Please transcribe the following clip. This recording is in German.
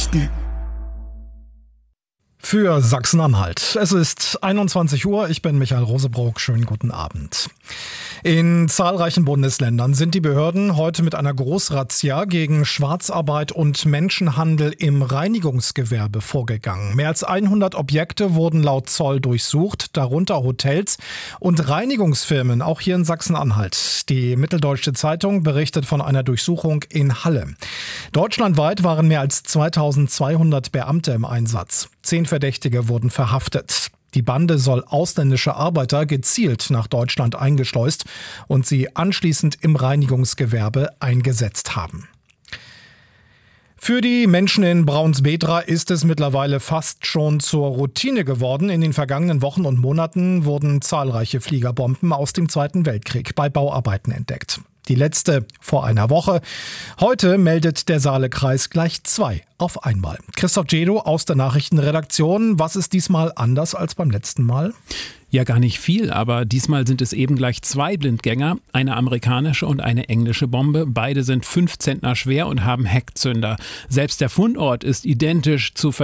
Nachrichten für Sachsen-Anhalt. Es ist 21 Uhr, ich bin Michael Rosebrock, schönen guten Abend. In zahlreichen Bundesländern sind die Behörden heute mit einer Großrazzia gegen Schwarzarbeit und Menschenhandel im Reinigungsgewerbe vorgegangen. Mehr als 100 Objekte wurden laut Zoll durchsucht, darunter Hotels und Reinigungsfirmen, auch hier in Sachsen-Anhalt. Die Mitteldeutsche Zeitung berichtet von einer Durchsuchung in Halle. Deutschlandweit waren mehr als 2200 Beamte im Einsatz. 10 Verdächtige wurden verhaftet. Die Bande soll ausländische Arbeiter gezielt nach Deutschland eingeschleust und sie anschließend im Reinigungsgewerbe eingesetzt haben. Für die Menschen in Braunsbedra ist es mittlerweile fast schon zur Routine geworden. In den vergangenen Wochen und Monaten wurden zahlreiche Fliegerbomben aus dem Zweiten Weltkrieg bei Bauarbeiten entdeckt. Die letzte vor einer Woche. Heute meldet der Saale-Kreis gleich 2 auf einmal. Christoph Jedo aus der Nachrichtenredaktion. Was ist diesmal anders als beim letzten Mal? Ja, gar nicht viel, aber diesmal sind es eben gleich 2 Blindgänger, eine amerikanische und eine englische Bombe. Beide sind 5 Zentner schwer und haben Heckzünder. Selbst der Fundort ist identisch zu